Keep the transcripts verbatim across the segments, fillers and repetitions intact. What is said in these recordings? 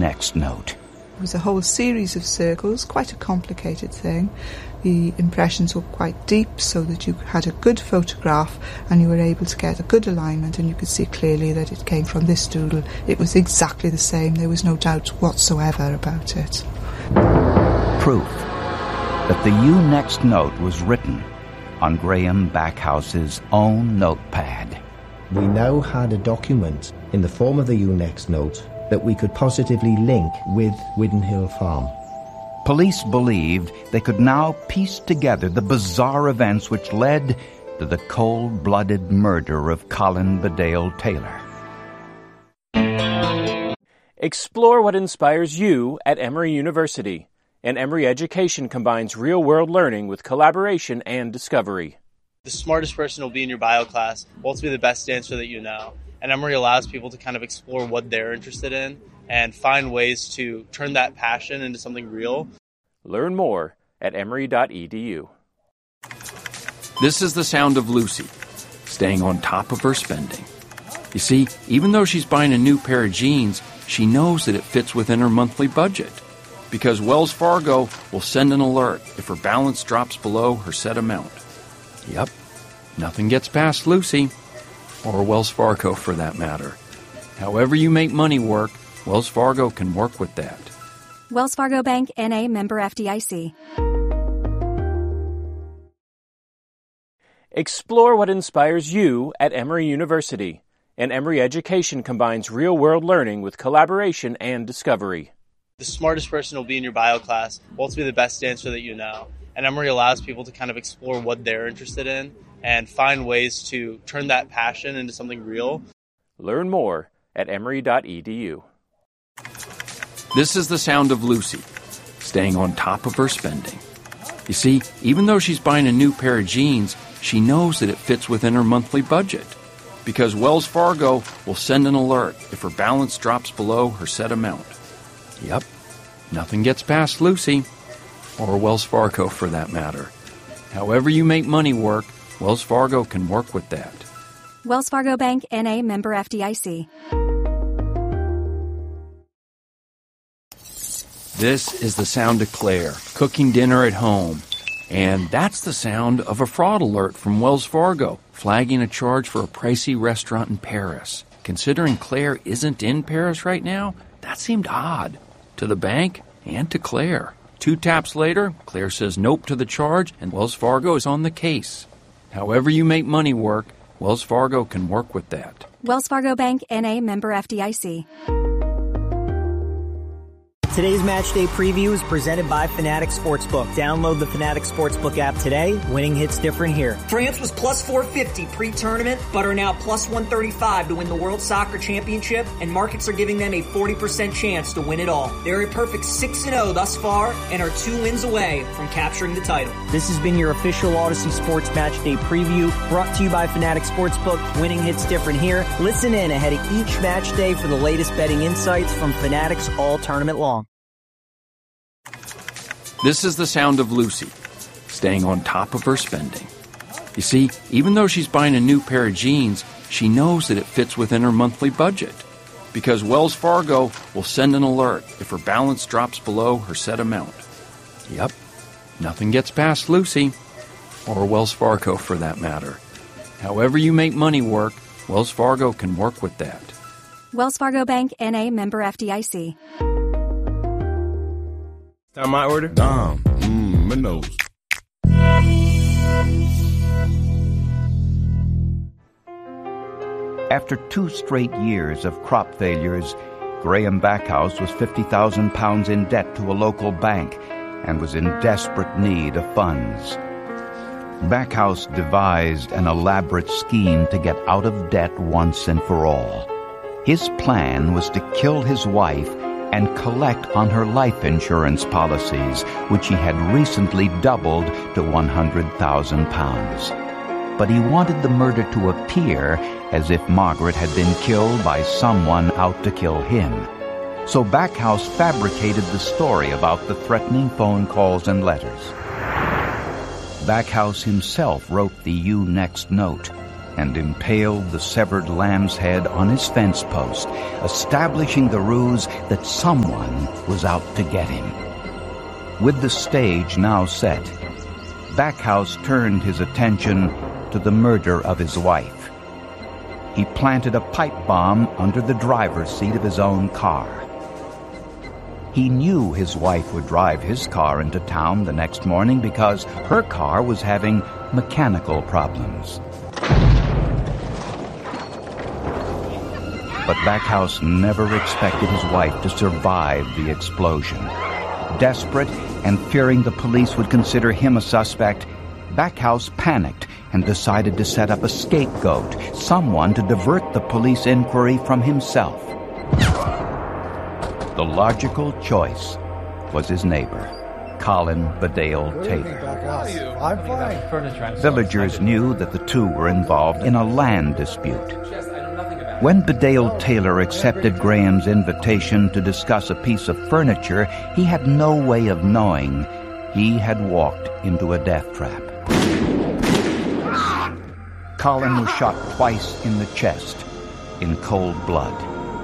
next note. It was a whole series of circles, quite a complicated thing. The impressions were quite deep so that you had a good photograph and you were able to get a good alignment and you could see clearly that it came from this doodle. It was exactly the same. There was no doubt whatsoever about it. Proof that the U next note was written on Graham Backhouse's own notepad. We now had a document in the form of the U next note that we could positively link with Widdenhill Farm. Police believed they could now piece together the bizarre events which led to the cold-blooded murder of Colin Bedale Taylor. Explore what inspires you at Emory University. And Emory Education combines real-world learning with collaboration and discovery. The smartest person will be in your bio class, will also be the best dancer that you know. And Emory allows people to kind of explore what they're interested in and find ways to turn that passion into something real. Learn more at emory dot e d u. This is the sound of Lucy, staying on top of her spending. You see, even though she's buying a new pair of jeans, she knows that it fits within her monthly budget. Because Wells Fargo will send an alert if her balance drops below her set amount. Yep, nothing gets past Lucy, or Wells Fargo for that matter. However you make money work, Wells Fargo can work with that. Wells Fargo Bank, N A, member F D I C. Explore what inspires you at Emory University. And Emory Education combines real-world learning with collaboration and discovery. The smartest person will be in your bio class, will also be the best dancer that you know. And Emory allows people to kind of explore what they're interested in and find ways to turn that passion into something real. Learn more at emory dot e d u. This is the sound of Lucy, staying on top of her spending. You see, even though she's buying a new pair of jeans, she knows that it fits within her monthly budget. Because Wells Fargo will send an alert if her balance drops below her set amount. Yep, nothing gets past Lucy, or Wells Fargo for that matter. However you make money work, Wells Fargo can work with that. Wells Fargo Bank, N A, member F D I C. This is the sound of Claire, cooking dinner at home. And that's the sound of a fraud alert from Wells Fargo, flagging a charge for a pricey restaurant in Paris. Considering Claire isn't in Paris right now, that seemed odd. To the bank and to Claire. Two taps later, Claire says nope to the charge, and Wells Fargo is on the case. However you make money work, Wells Fargo can work with that. Wells Fargo Bank, N A, member F D I C. Today's Match Day preview is presented by Fanatics Sportsbook. Download the Fanatics Sportsbook app today. Winning hits different here. France was plus four fifty pre-tournament, but are now plus one thirty-five to win the World Soccer Championship, and markets are giving them a forty percent chance to win it all. They're a perfect six and oh thus far and are two wins away from capturing the title. This has been your official Odyssey Sports Match Day preview, brought to you by Fanatics Sportsbook. Winning hits different here. Listen in ahead of each match day for the latest betting insights from Fanatics all tournament long. This is the sound of Lucy, staying on top of her spending. You see, even though she's buying a new pair of jeans, she knows that it fits within her monthly budget. Because Wells Fargo will send an alert if her balance drops below her set amount. Yep, nothing gets past Lucy, or Wells Fargo for that matter. However you make money work, Wells Fargo can work with that. Wells Fargo Bank, N A, member F D I C. Time my order? Dom, mmm, my nose. After two straight years of crop failures, Graham Backhouse was fifty thousand pounds in debt to a local bank and was in desperate need of funds. Backhouse devised an elaborate scheme to get out of debt once and for all. His plan was to kill his wife and collect on her life insurance policies, which he had recently doubled to one hundred thousand pounds. But he wanted the murder to appear as if Margaret had been killed by someone out to kill him. So Backhouse fabricated the story about the threatening phone calls and letters. Backhouse himself wrote the U next note, and impaled the severed lamb's head on his fence post, establishing the ruse that someone was out to get him. With the stage now set, Backhouse turned his attention to the murder of his wife. He planted a pipe bomb under the driver's seat of his own car. He knew his wife would drive his car into town the next morning because her car was having mechanical problems. But Backhouse never expected his wife to survive the explosion. Desperate and fearing the police would consider him a suspect, Backhouse panicked and decided to set up a scapegoat, someone to divert the police inquiry from himself. The logical choice was his neighbor, Colin Badale Taylor. I'm fine. Villagers knew that the two were involved in a land dispute. When Badale Taylor accepted Graham's invitation to discuss a piece of furniture, he had no way of knowing he had walked into a death trap. Colin was shot twice in the chest, in cold blood.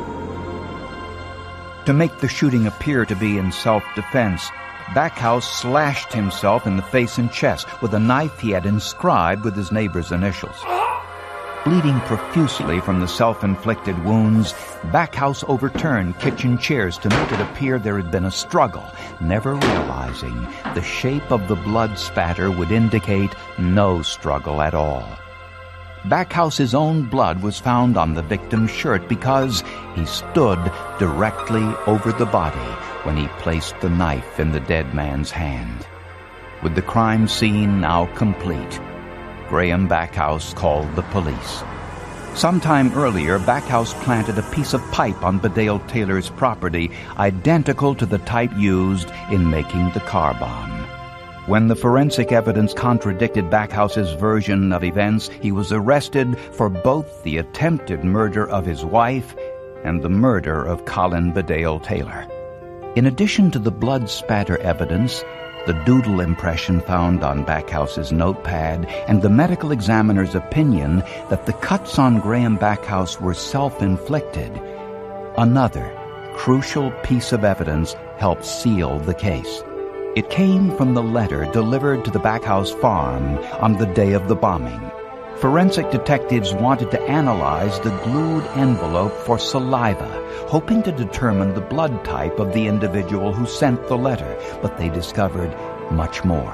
To make the shooting appear to be in self-defense, Backhouse slashed himself in the face and chest with a knife he had inscribed with his neighbor's initials. Bleeding profusely from the self-inflicted wounds, Backhouse overturned kitchen chairs to make it appear there had been a struggle, never realizing the shape of the blood spatter would indicate no struggle at all. Backhouse's own blood was found on the victim's shirt because he stood directly over the body when he placed the knife in the dead man's hand. With the crime scene now complete, Graham Backhouse called the police. Sometime earlier, Backhouse planted a piece of pipe on Badale Taylor's property, identical to the type used in making the car bomb. When the forensic evidence contradicted Backhouse's version of events, he was arrested for both the attempted murder of his wife and the murder of Colin Badale Taylor. In addition to the blood spatter evidence, the doodle impression found on Backhouse's notepad, and the medical examiner's opinion that the cuts on Graham Backhouse were self-inflicted, another crucial piece of evidence helped seal the case. It came from the letter delivered to the Backhouse farm on the day of the bombing. Forensic detectives wanted to analyze the glued envelope for saliva, hoping to determine the blood type of the individual who sent the letter, but they discovered much more.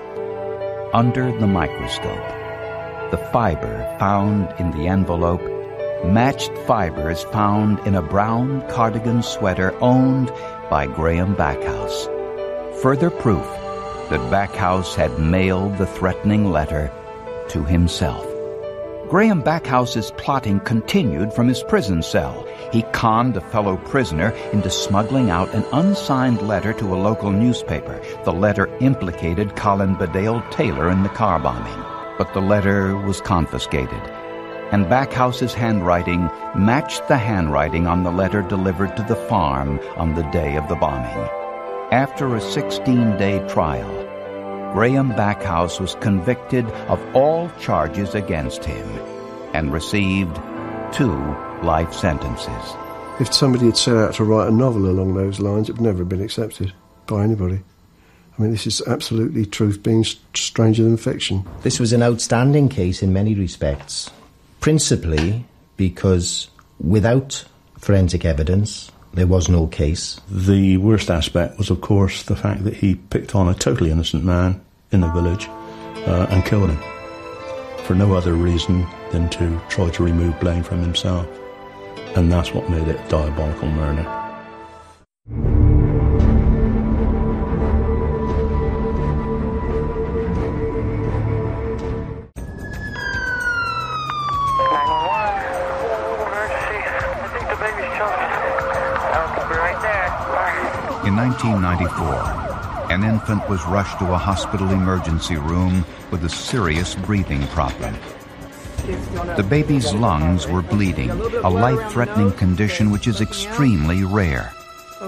Under the microscope, the fiber found in the envelope matched fibers found in a brown cardigan sweater owned by Graham Backhouse. Further proof that Backhouse had mailed the threatening letter to himself. Graham Backhouse's plotting continued from his prison cell. He conned a fellow prisoner into smuggling out an unsigned letter to a local newspaper. The letter implicated Colin Badale Taylor in the car bombing, but the letter was confiscated, and Backhouse's handwriting matched the handwriting on the letter delivered to the farm on the day of the bombing. After a sixteen-day trial, Graham Backhouse was convicted of all charges against him and received two life sentences. If somebody had set out to write a novel along those lines, it would never have been accepted by anybody. I mean, this is absolutely truth being stranger than fiction. This was an outstanding case in many respects, principally because without forensic evidence, there was no case. The worst aspect was, of course, the fact that he picked on a totally innocent man in the village uh, and killed him for no other reason than to try to remove blame from himself. And that's what made it a diabolical murder. In nineteen ninety-four, an infant was rushed to a hospital emergency room with a serious breathing problem. The baby's lungs were bleeding, a life-threatening condition which is extremely rare.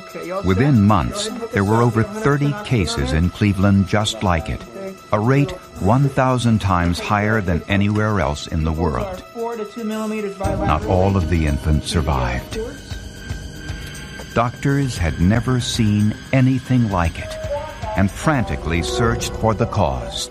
Within months, there were over thirty cases in Cleveland just like it, a rate one thousand times higher than anywhere else in the world. Four to two millimeters by Not all of the infants survived. Doctors had never seen anything like it and frantically searched for the cause.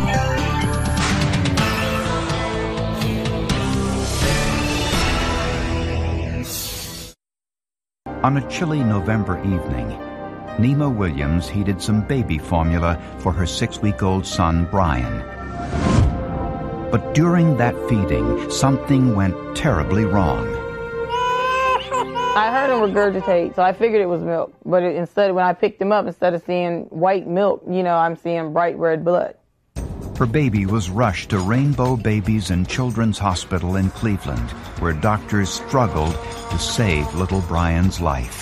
On a chilly November evening, Nima Williams heated some baby formula for her six-week-old son, Brian. But during that feeding, something went terribly wrong. I heard him regurgitate, so I figured it was milk. But it, instead, when I picked him up, instead of seeing white milk, you know, I'm seeing bright red blood. Her baby was rushed to Rainbow Babies and Children's Hospital in Cleveland, where doctors struggled to save little Brian's life.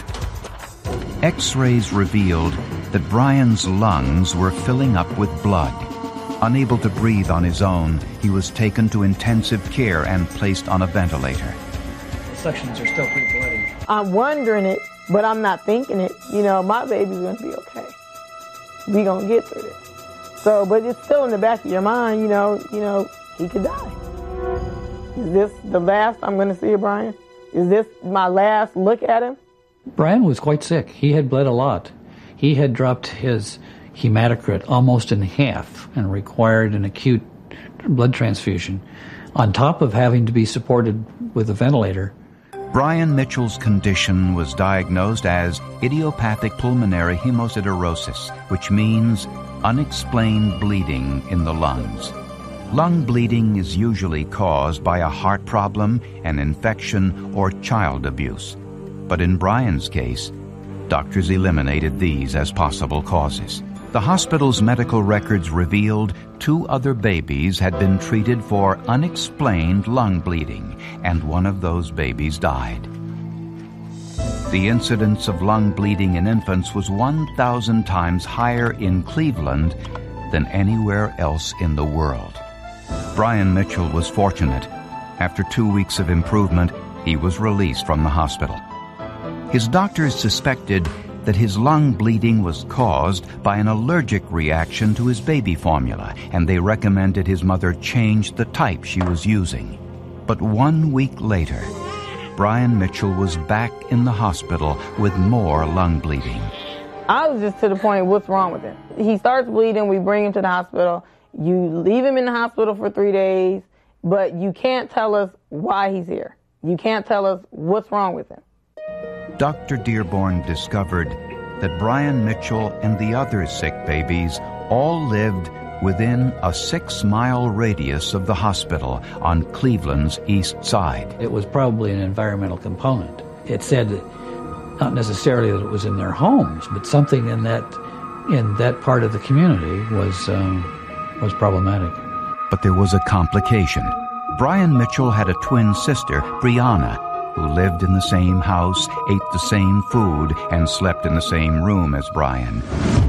X-rays revealed that Brian's lungs were filling up with blood. Unable to breathe on his own, he was taken to intensive care and placed on a ventilator. The sections are still pretty bloody. I'm wondering it, but I'm not thinking it. You know, my baby's going to be okay. We going to get through this. So, but it's still in the back of your mind, you know, you know, he could die. Is this the last I'm going to see of Brian? Is this my last look at him? Brian was quite sick. He had bled a lot. He had dropped his hematocrit almost in half and required an acute blood transfusion, on top of having to be supported with a ventilator. Brian Mitchell's condition was diagnosed as idiopathic pulmonary hemosiderosis, which means unexplained bleeding in the lungs. Lung bleeding is usually caused by a heart problem, an infection, or child abuse. But in Brian's case, doctors eliminated these as possible causes. The hospital's medical records revealed two other babies had been treated for unexplained lung bleeding, and one of those babies died. The incidence of lung bleeding in infants was one thousand times higher in Cleveland than anywhere else in the world. Brian Mitchell was fortunate. After two weeks of improvement, he was released from the hospital. His doctors suspected that his lung bleeding was caused by an allergic reaction to his baby formula, and they recommended his mother change the type she was using. But one week later, Brian Mitchell was back in the hospital with more lung bleeding. I was just to the point, what's wrong with him? He starts bleeding, we bring him to the hospital. You leave him in the hospital for three days, but you can't tell us why he's here. You can't tell us what's wrong with him. Doctor Dearborn discovered that Brian Mitchell and the other sick babies all lived within a six-mile radius of the hospital on Cleveland's east side. It was probably an environmental component. It said not necessarily that it was in their homes, but something in that in that part of the community was um, was problematic. But there was a complication. Brian Mitchell had a twin sister, Brianna, who lived in the same house, ate the same food, and slept in the same room as Brian,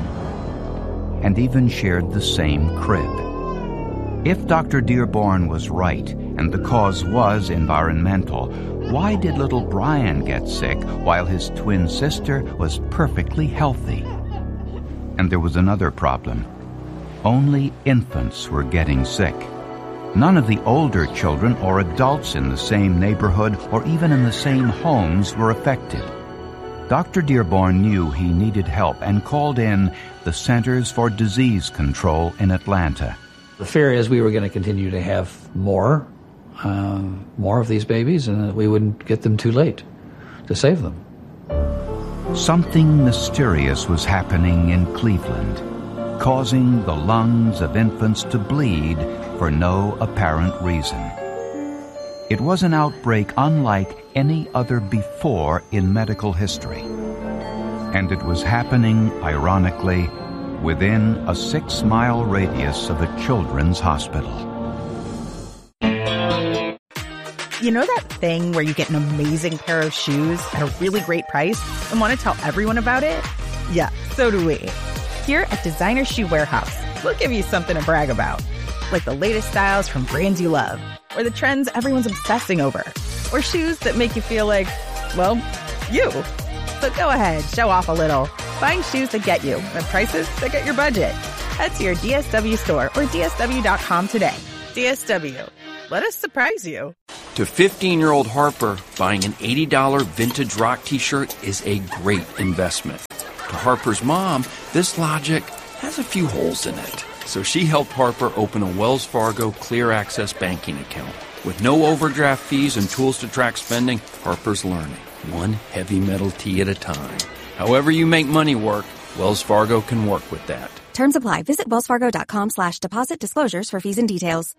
and even shared the same crib. If Doctor Dearborn was right, and the cause was environmental, why did little Brian get sick while his twin sister was perfectly healthy? And there was another problem. Only infants were getting sick. None of the older children or adults in the same neighborhood or even in the same homes were affected. Doctor Dearborn knew he needed help and called in the Centers for Disease Control in Atlanta. The fear is we were going to continue to have more, uh, more of these babies, and that we wouldn't get them too late to save them. Something mysterious was happening in Cleveland, causing the lungs of infants to bleed for no apparent reason. It was an outbreak unlike any other before in medical history. And it was happening, ironically, within a six-mile radius of a children's hospital. You know that thing where you get an amazing pair of shoes at a really great price and want to tell everyone about it? Yeah, so do we. Here at Designer Shoe Warehouse, we'll give you something to brag about. Like the latest styles from brands you love, or the trends everyone's obsessing over, or shoes that make you feel like, well, you. So go ahead, show off a little. Find shoes that get you at prices that get your budget. Head to your D S W store or D S W dot com today. D S W. Let us surprise you. To fifteen-year-old Harper, buying an eighty dollars vintage rock t-shirt is a great investment. To Harper's mom, this logic has a few holes in it. So she helped Harper open a Wells Fargo Clear Access banking account. With no overdraft fees and tools to track spending, Harper's learning, one heavy metal tea at a time. However you make money work, Wells Fargo can work with that. Terms apply. Visit wellsfargo.com slash deposit disclosures for fees and details.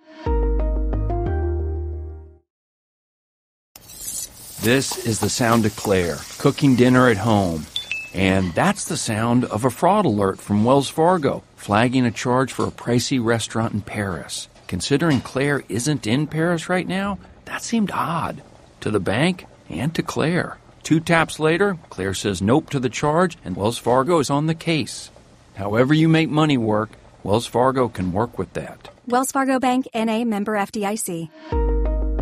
This is the sound of Claire, cooking dinner at home. And that's the sound of a fraud alert from Wells Fargo, flagging a charge for a pricey restaurant in Paris. Considering Claire isn't in Paris right now, that seemed odd. To the bank and to Claire. Two taps later, Claire says nope to the charge, and Wells Fargo is on the case. However you make money work, Wells Fargo can work with that. Wells Fargo Bank, N A member F D I C.